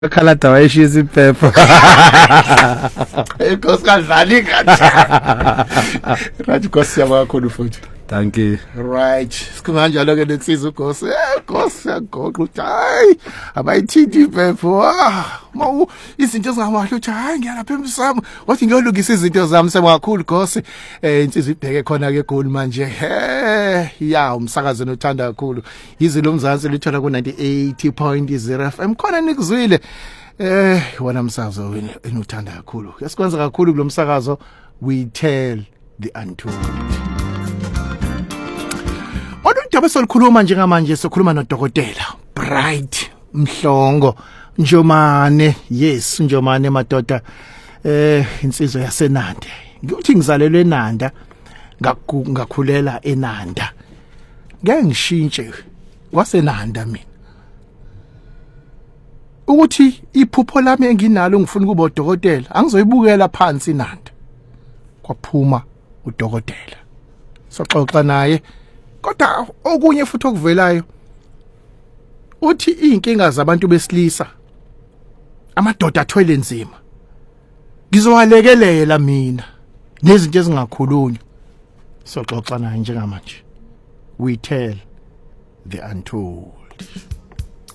Khalada wayeshiza iphepha. Inkosi kadlali kathi. Right Nkosi siyabonga kakhulu futhi. Thank you. Right. Sikunganjalo ke lensizwa uGosi. Nkosi yagoqa uthi hayi abayithinti iphepha. Mawu izinto ezingamahle uthi hayi ngiyalapha emsamo. Wathi ngiyolungisa izinto zami semakhulu Nkosi. Insizwa ibheke khona ke goal manje. Ya umsakazo nothanda kakhulu. Yizi lomzansi lithola ku 98.0 FM khona nikuzwile. Wona umsakazo wena enothanda kakhulu. Yasikwenza kakhulu kulomsakazo we tell the untold. Odundaba solikhuluma njengamanje sokhuluma noDokotela Bright Mhlongo Njomane. Yes Njomane madoda insizwe yaseNanda. Ngiyothi ngizalelwe eNanda ngakhulela eNanda. Ngeke ngishintshe waseNanda mina. Ukuthi iphupho lami enginalo ngifuna kuba uDokotela angizoyibukela phansi eNanda. Kwaphuma uDokotela. Soxoxa naye. Kodwa okunye futhi okuvelayo uthi inkinga zabantu besilisa amadoda athwele nzima ngizowalekelela mina nezinto ezingakhulunywa soxoxa naye njengamanje we tell the untold.